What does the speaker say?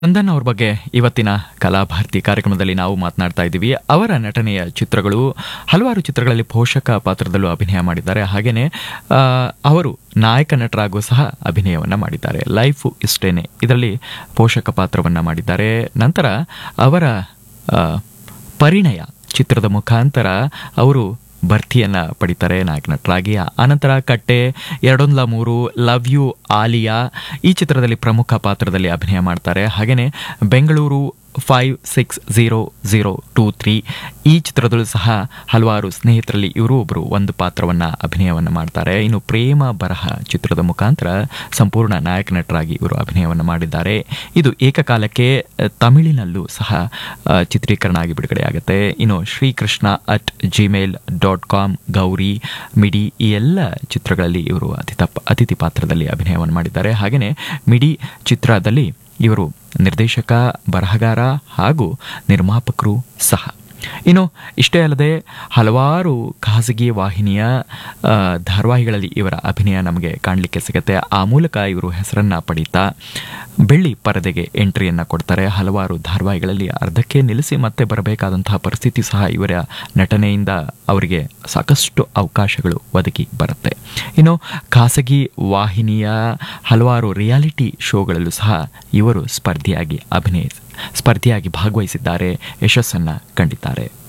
ಚಂದನ್ ಅವ್ರ ಬಗ್ಗೆ ಇವತ್ತಿನ ಕಲಾಭಾರತಿ ಕಾರ್ಯಕ್ರಮದಲ್ಲಿ ನಾವು ಮಾತನಾಡ್ತಾ ಇದ್ದೀವಿ. ಅವರ ನಟನೆಯ ಚಿತ್ರಗಳು ಹಲವಾರು ಚಿತ್ರಗಳಲ್ಲಿ ಪೋಷಕ ಪಾತ್ರದಲ್ಲೂ ಅಭಿನಯ ಮಾಡಿದ್ದಾರೆ. ಹಾಗೆಯೇ ಅವರು ನಾಯಕ ನಟರಾಗೂ ಸಹ ಅಭಿನಯವನ್ನು ಮಾಡಿದ್ದಾರೆ. ಲೈಫು ಇಷ್ಟೇನೆ ಇದರಲ್ಲಿ ಪೋಷಕ ಪಾತ್ರವನ್ನು ಮಾಡಿದ್ದಾರೆ. ನಂತರ ಅವರ ಪರಿಣಯ ಚಿತ್ರದ ಮುಖಾಂತರ ಅವರು ಭರ್ತಿಯನ್ನು ಪಡಿತಾರೆ ನಾಯಕ ನಟರಾಗಿ. ಆನಂತರ ಕಟ್ಟೆ, 203, ಲವ್ ಯು ಆಲಿಯಾ ಈ ಚಿತ್ರದಲ್ಲಿ ಪ್ರಮುಖ ಪಾತ್ರದಲ್ಲಿ ಅಭಿನಯ ಮಾಡ್ತಾರೆ. ಹಾಗೆಯೇ ಬೆಂಗಳೂರು 560023 ಈ ಚಿತ್ರದಲ್ಲೂ ಸಹ ಹಲವಾರು ಸ್ನೇಹಿತರಲ್ಲಿ ಇವರು ಒಬ್ಬರು ಒಂದು ಪಾತ್ರವನ್ನು ಅಭಿನಯವನ್ನು ಮಾಡ್ತಾರೆ. ಇನ್ನು ಪ್ರೇಮ ಬರಹ ಚಿತ್ರದ ಮುಖಾಂತರ ಸಂಪೂರ್ಣ ನಾಯಕ ನಟರಾಗಿ ಇವರು ಅಭಿನಯವನ್ನು ಮಾಡಿದ್ದಾರೆ. ಇದು ಏಕಕಾಲಕ್ಕೆ ತಮಿಳಿನಲ್ಲೂ ಸಹ ಚಿತ್ರೀಕರಣ ಆಗಿ ಬಿಡುಗಡೆಯಾಗುತ್ತೆ. ಇನ್ನು ಶ್ರೀಕೃಷ್ಣ@gmail.com, ಗೌರಿ, ಮಿಡಿ ಈ ಎಲ್ಲ ಚಿತ್ರಗಳಲ್ಲಿ ಇವರು ಅತಿಥಿ ಪಾತ್ರದಲ್ಲಿ ಅಭಿನಯವನ್ನು ಮಾಡಿದ್ದಾರೆ. ಹಾಗೆಯೇ ಮಿಡಿ ಚಿತ್ರದಲ್ಲಿ ಇವರು ನಿರ್ದೇಶಕ, ಬರಹಗಾರ ಹಾಗೂ ನಿರ್ಮಾಪಕರು ಸಹ. ಇನ್ನು ಇಷ್ಟೇ ಅಲ್ಲದೆ ಹಲವಾರು ಖಾಸಗಿ ವಾಹಿನಿಯ ಧಾರಾವಾಹಿಗಳಲ್ಲಿ ಇವರ ಅಭಿನಯ ನಮಗೆ ಕಾಣಲಿಕ್ಕೆ ಸಿಗುತ್ತೆ. ಆ ಮೂಲಕ ಇವರು ಹೆಸರನ್ನು ಪಡೀತಾ ಬೆಳ್ಳಿ ಪರದೆಗೆ ಎಂಟ್ರಿಯನ್ನು ಕೊಡ್ತಾರೆ. ಹಲವಾರು ಧಾರಾವಾಹಿಗಳಲ್ಲಿ ಅರ್ಧಕ್ಕೆ ನಿಲ್ಲಿಸಿ ಮತ್ತೆ ಬರಬೇಕಾದಂತಹ ಪರಿಸ್ಥಿತಿ ಸಹ ಇವರ ನಟನೆಯಿಂದ ಅವರಿಗೆ ಸಾಕಷ್ಟು ಅವಕಾಶಗಳು ಒದಗಿ ಬರುತ್ತೆ. ಇನ್ನು ಖಾಸಗಿ ವಾಹಿನಿಯ ಹಲವಾರು ರಿಯಾಲಿಟಿ ಶೋಗಳಲ್ಲೂ ಸಹ ಇವರು ಸ್ಪರ್ಧಿಯಾಗಿ ಭಾಗವಹಿಸಿದ್ದಾರೆ, ಯಶಸ್ಸನ್ನು ಕಂಡಿದ್ದಾರೆ.